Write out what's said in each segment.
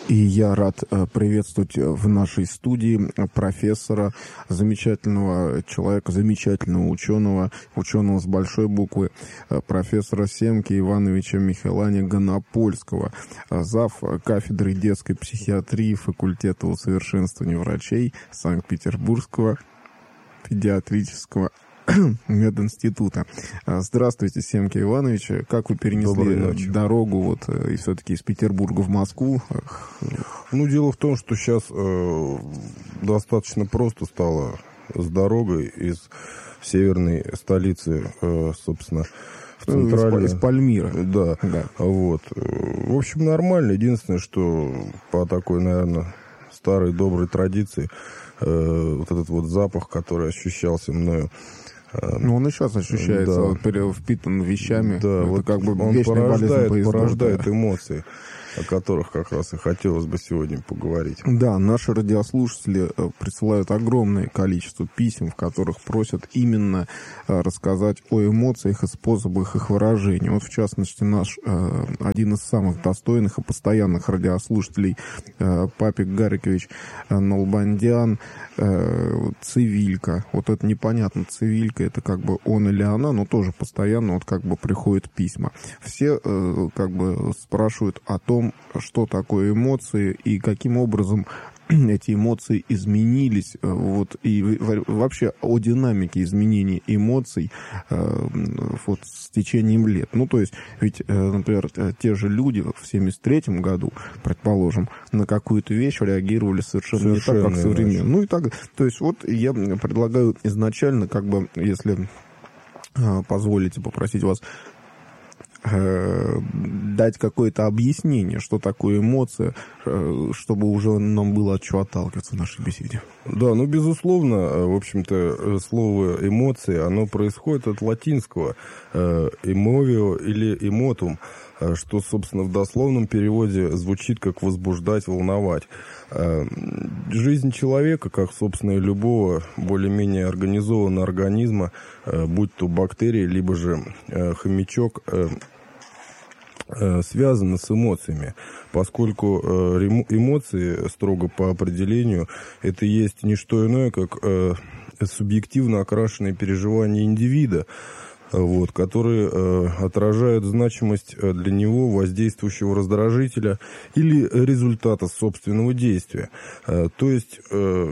И я рад приветствовать в нашей студии профессора, замечательного человека, замечательного ученого с большой буквы, профессора Семки Ивановича Михайлани Гонопольского, зав. Кафедры детской психиатрии факультета усовершенствования врачей Санкт-Петербургского педиатрического мединститута. Здравствуйте, Семки Иванович. Как вы перенесли дорогу и все-таки из Петербурга в Москву? Дело в том, что сейчас достаточно просто стало с дорогой из северной столицы, собственно, в центральную. Из Пальмира. Да. Вот. В общем, нормально. Единственное, что по такой, наверное, старой доброй традиции, вот этот вот запах, который ощущался мною, он и сейчас ощущается, впитан вещами. Да, вот как бы он порождает да. эмоции, о которых как раз и хотелось бы сегодня поговорить. Да, наши радиослушатели присылают огромное количество писем, в которых просят именно рассказать о эмоциях и способах их выражения. Вот, в частности, наш один из самых достойных и постоянных радиослушателей, Папик Гарикович Налбандян, Цивилька. Вот это непонятно, Цивилька, это как бы он или она, но тоже постоянно вот как бы приходят письма. Все как бы спрашивают о том, что такое эмоции и каким образом эти эмоции изменились, и вообще о динамике изменений эмоций с течением лет. То есть, ведь, например, те же люди в 1973 году, предположим, на какую-то вещь реагировали совершенно не так, как современно. То есть, я предлагаю изначально, если позволите попросить вас дать какое-то объяснение, что такое эмоция, чтобы уже нам было от чего отталкиваться в нашей беседе. Да, безусловно, в общем-то, слово «эмоции», оно происходит от латинского «эmovio» или «emotum», что, собственно, в дословном переводе звучит как «возбуждать», «волновать». Жизнь человека, как, собственно, и любого более-менее организованного организма, будь то бактерии, либо же хомячок, связана с эмоциями, поскольку эмоции, строго по определению, это есть не что иное, как субъективно окрашенные переживания индивида, которые отражают значимость для него воздействующего раздражителя или результата собственного действия. То есть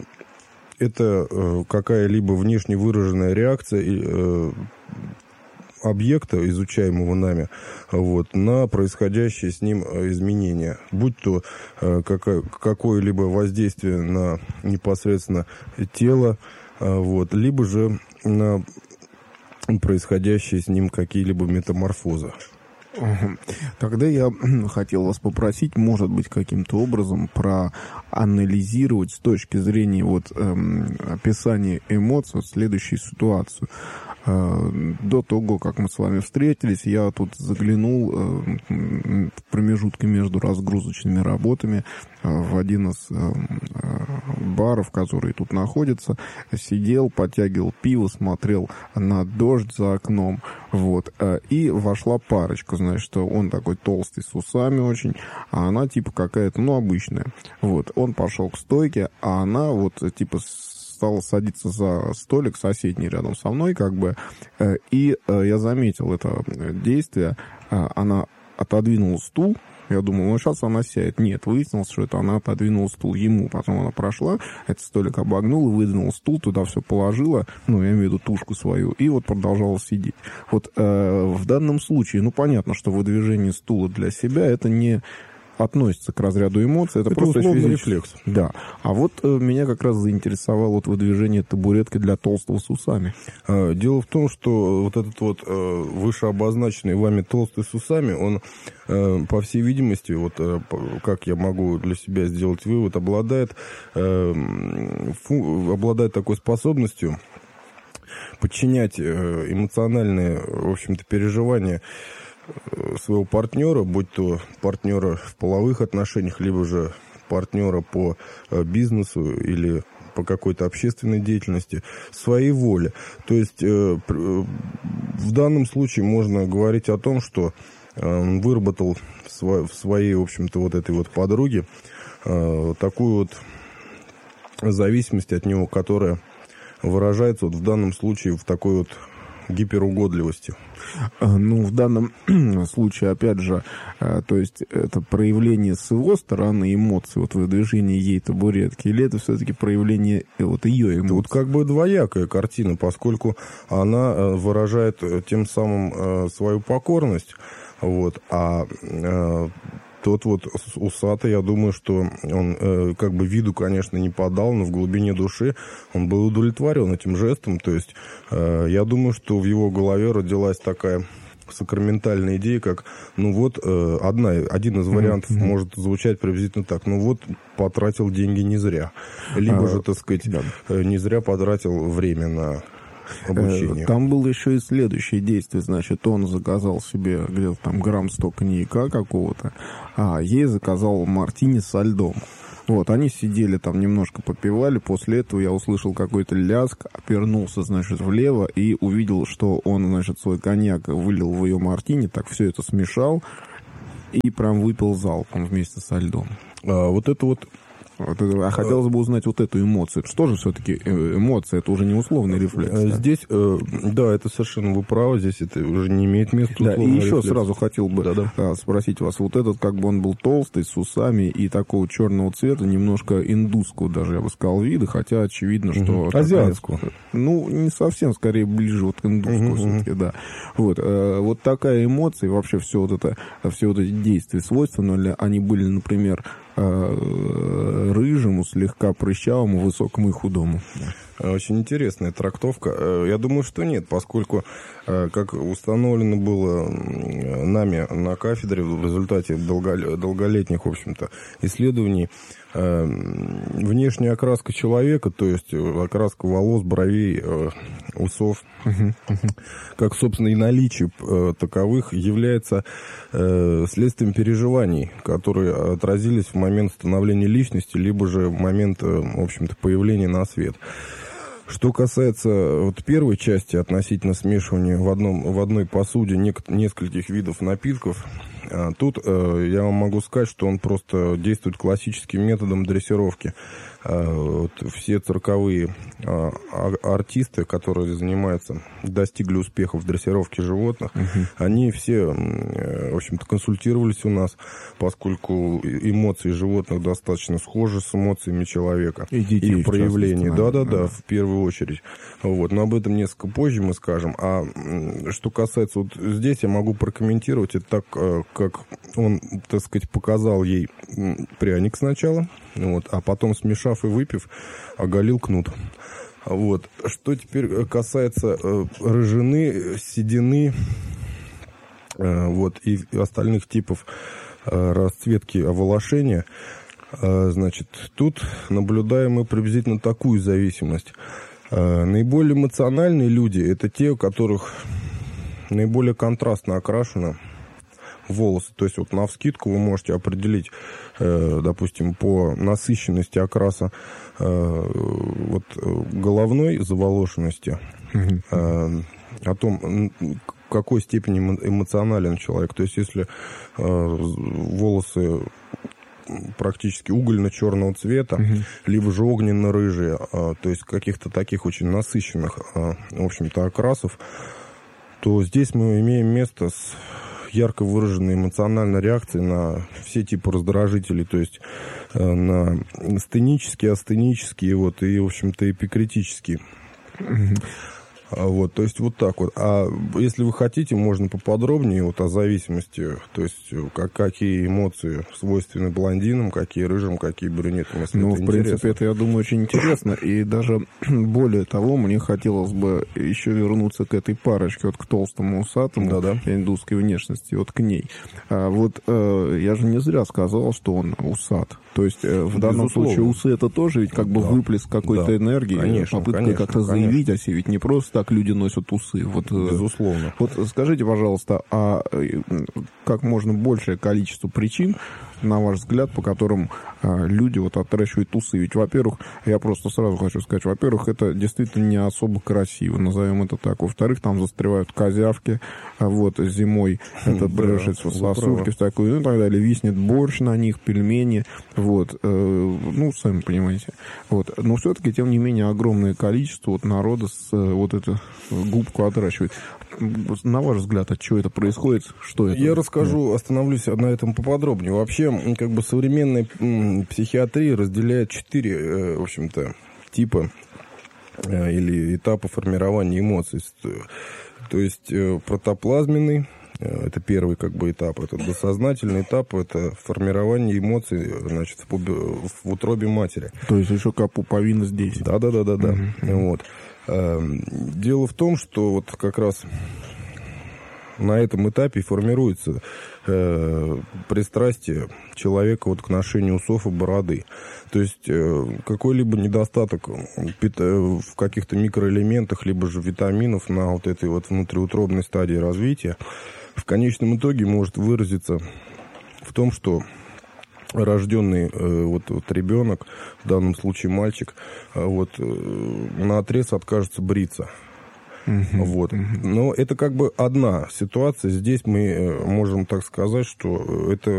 это какая-либо внешне выраженная реакция объекта, изучаемого нами, на происходящее с ним изменения, будь то какое-либо воздействие на непосредственно тело, либо же на происходящие с ним какие-либо метаморфозы. Тогда я хотел вас попросить, может быть, каким-то образом проанализировать с точки зрения описания эмоций следующую ситуацию. До того, как мы с вами встретились, я тут заглянул в промежутке между разгрузочными работами в один из баров, который тут находится, сидел, подтягивал пиво, смотрел на дождь за окном, и вошла парочка, значит, он такой толстый, с усами очень, а она типа какая-то, обычная. Он пошел к стойке, а она стала садиться за столик соседний рядом со мной, и я заметил это действие. Она отодвинула стул. Я думал, сейчас она сядет. Нет, выяснилось, что это она отодвинула стул ему. Потом она прошла, этот столик обогнула, выдвинула стул, туда все положила, я имею в виду тушку свою, и продолжала сидеть. В данном случае, понятно, что выдвижение стула для себя это не относится к разряду эмоций, это просто условный рефлекс. Да. А меня как раз заинтересовало выдвижение табуретки для толстого с усами. Дело в том, что этот вышеобозначенный вами толстый с усами, он, по всей видимости, как я могу для себя сделать вывод, обладает такой способностью подчинять эмоциональные, в общем-то, переживания своего партнера, будь то партнера в половых отношениях, либо же партнера по бизнесу или по какой-то общественной деятельности, своей воле. То есть в данном случае можно говорить о том, что выработал в своей, в общем-то, вот этой вот подруге такую вот зависимость от него, которая выражается вот в данном случае в такой вот гиперугодливости. Ну, в данном случае, опять же, то есть это проявление с его стороны эмоций, вот выдвижение ей табуретки, или это все-таки проявление вот ее эмоций? Вот как бы двоякая картина, поскольку она выражает тем самым свою покорность, вот, а тот вот усатый, я думаю, что он как бы виду, конечно, не подал, но в глубине души он был удовлетворен этим жестом. То есть я думаю, что в его голове родилась такая сакраментальная идея, как, ну вот, один из вариантов может звучать приблизительно так: ну вот, потратил деньги не зря. Либо же, так сказать, не зря потратил время на обучение. Там было еще и следующее действие. Значит, он заказал себе где-то там грамм 100 коньяка какого-то, а ей заказал мартини со льдом. Вот, они сидели там, немножко попивали. После этого я услышал какой-то лязг, обернулся, значит, влево и увидел, что он, значит, свой коньяк вылил в ее мартини, так все это смешал и прям выпил залпом вместе со льдом. Вот это вот... А хотелось бы узнать вот эту эмоцию. Что же все-таки эмоция? Это уже не условный рефлекс. Здесь, да, это совершенно вы правы. Здесь это уже не имеет места. Да, и еще рефлекс. Сразу хотел бы спросить вас. Вот этот, как бы он был толстый, с усами и такого черного цвета, немножко индусского даже, я бы сказал, вида, хотя очевидно, что... Азиатского. Ну, не совсем, скорее ближе вот к индусскому все-таки, да. Вот такая эмоция, вообще все вот эти действия свойственны ли они были, например, рыжему, слегка прыщавому, высокому и худому? Очень интересная трактовка. Я думаю, что нет, поскольку, как установлено было нами на кафедре в результате долголетних, в общем-то, исследований, внешняя окраска человека, то есть окраска волос, бровей, усов, как, собственно, и наличие таковых, является следствием переживаний, которые отразились в момент становления личности, либо же в момент, в общем-то, появления на свет. Что касается вот первой части относительно смешивания в одной посуде нескольких видов напитков, тут я вам могу сказать, что он просто действует классическим методом дрессировки. Вот все цирковые артисты, которые достигли успеха в дрессировке животных, они все, в общем-то, консультировались у нас, поскольку эмоции животных достаточно схожи с эмоциями человека. И детей, их проявления. Да, в первую очередь. Вот. Но об этом несколько позже мы скажем. А что касается вот здесь, я могу прокомментировать это так, как он, так сказать, показал ей пряник сначала, вот, а потом, смешав и выпив, оголил кнут. Вот. Что теперь касается рыжины, седины, вот, и остальных типов расцветки оволошения, значит, тут наблюдаем мы приблизительно такую зависимость. Наиболее эмоциональные люди – это те, у которых наиболее контрастно окрашено волосы. То есть вот навскидку вы можете определить, допустим, по насыщенности окраса вот головной заволошенности, о том, в какой степени эмоционален человек. То есть если волосы практически угольно-черного цвета, либо же огненно-рыжие, то есть каких-то таких очень насыщенных, в общем-то, окрасов, то здесь мы имеем место с ярко выраженной эмоциональной реакцией на все типы раздражителей, то есть на стенические, астенические, вот, и, в общем-то, эпикритические. Вот, то есть вот так вот. А если вы хотите, можно поподробнее вот о зависимости, то есть какие эмоции свойственны блондинам, какие рыжим, какие брюнетам. Ну, в принципе, это, я думаю, очень интересно. И даже более того, мне хотелось бы еще вернуться к этой парочке, вот к толстому усатому, индусской внешности, вот к ней. Вот я же не зря сказал, что он усат. То есть в данном случае усы это тоже ведь как бы выплеск какой-то энергии, конечно, попытка как-то заявить о себе. Ведь не просто так люди носят усы. Вот, безусловно. Вот скажите, пожалуйста, а как можно большее количество причин на ваш взгляд, по которым люди вот отращивают усы? Ведь, во-первых, я просто сразу хочу сказать, во-первых, это действительно не особо красиво, назовем это так. Во-вторых, там застревают козявки, вот, зимой это превращается в сосульки, такую, ну, и так далее. Виснет борщ на них, пельмени, вот, ну, сами понимаете. Вот. Но все-таки, тем не менее, огромное количество вот народа вот эту губку отращивает. На ваш взгляд, от чего это происходит? Что это? Я расскажу, остановлюсь на этом поподробнее. Вообще, как бы современная психиатрия разделяет 4, в общем-то, типа или этапа формирования эмоций. То есть протоплазменный, это первый как бы этап, это досознательный этап, это формирование эмоций, значит, в утробе матери. То есть еще как пуповина здесь. Да. Вот. Дело в том, что вот как раз на этом этапе формируется пристрастие человека вот к ношению усов и бороды. То есть какой-либо недостаток в каких-то микроэлементах, либо же витаминов на вот этой вот внутриутробной стадии развития в конечном итоге может выразиться в том, что рожденный вот ребенок, в данном случае мальчик, вот, наотрез откажется бриться. Вот. Но это как бы одна ситуация. Здесь мы можем так сказать, что это